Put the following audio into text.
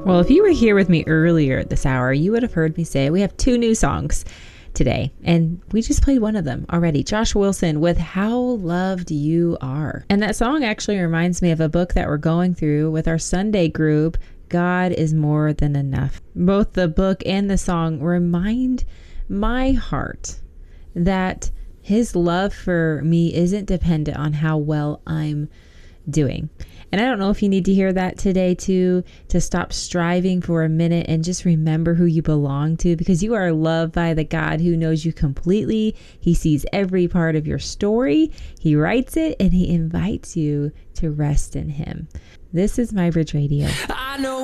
Well, if you were here with me earlier this hour, you would have heard me say we have 2 new songs today, and we just played one of them already. Josh Wilson with How Loved You Are. And that song actually reminds me of a book that we're going through with our Sunday group, God is More Than Enough. Both the book and the song remind my heart that his love for me isn't dependent on how well I'm doing. And I don't know if you need to hear that today too, to stop striving for a minute and just remember who you belong to, because you are loved by the God who knows you completely. He sees every part of your story. He writes it and he invites you to rest in him. This is My Bridge Radio. I know